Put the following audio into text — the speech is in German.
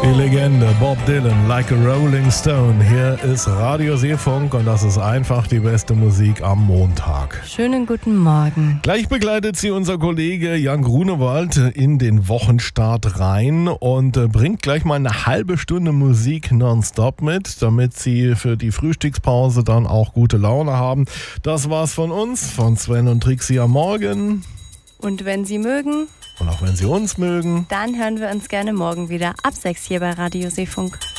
Die Legende Bob Dylan, Like a Rolling Stone. Hier ist Radio Seefunk und das ist einfach die beste Musik am Montag. Schönen guten Morgen. Gleich begleitet sie unser Kollege Jan Grunewald in den Wochenstart rein und bringt gleich mal eine halbe Stunde Musik nonstop mit, damit sie für die Frühstückspause dann auch gute Laune haben. Das war's von uns, von Sven und Trixie am Morgen. Und wenn Sie mögen, und auch wenn Sie uns mögen, dann hören wir uns gerne morgen wieder ab 6 hier bei Radio Seefunk.